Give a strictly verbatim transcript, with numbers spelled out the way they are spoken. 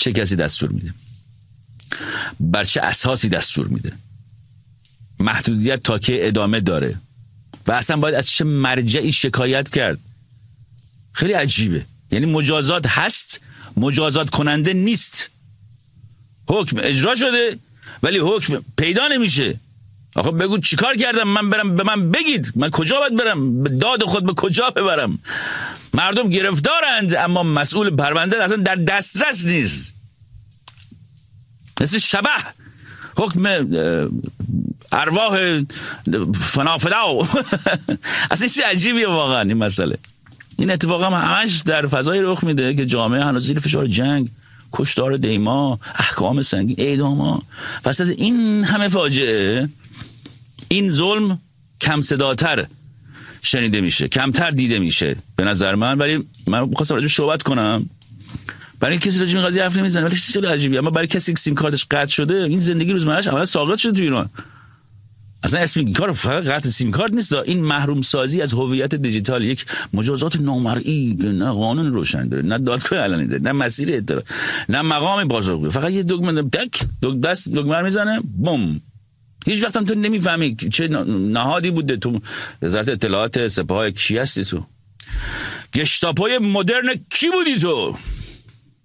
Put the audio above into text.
چه کسی دستور میده، بر چه اساسی دستور میده، محدودیت تا که ادامه داره و اصلا باید از چه مرجعی شکایت کرد. خیلی عجیبه. یعنی مجازات هست، مجازات کننده نیست. حکم اجرا شده ولی حکم پیدا نمیشه. آخه بگو چیکار کردم من برم، به من بگید من کجا باید برم، داد خود به کجا ببرم. مردم گرفتارند اما مسئول پرونده اصلا در دسترس نیست. مثل شبح حکم ارواح فنافداو. اصلا چیز عجیبیه واقعا این مسئله. این اتفاق هم همش در فضای رخ میده که جامعه هنوز زیر فشار جنگ، کشتار دیما، احکام سنگین، اعدام. وسط این همه فاجعه این ظلم کم صداتر شنیده میشه، کمتر دیده میشه به نظر من. ولی من می‌خواستم راجعش صحبت کنم. برای کسی راجع به این قضیه حرف نمیزنه ولی چیز عجیبیه. اما برای کسی که سیم کارتش قطع شده، این زندگی روزمره‌اش عملاً ساقط شده تو ایران. اصلا اسم این کار فقط قطع سیم کارت نیست، این محروم سازی از هویت دیجیتال یک مجازات نامرئی، نه قانون روشن داره، نه دادگاه علنی داره، نه مسیر اطلاع، نه مقام بازرگانی. فقط یه دکمه دک دک دست دکمه میزنه بم. هیچ وقت هم تو نمیفهمی چه نهادی بوده تو وزارت اطلاعات، سپاه کی هستی تو، گشتاپوی مدرن کی بودی تو.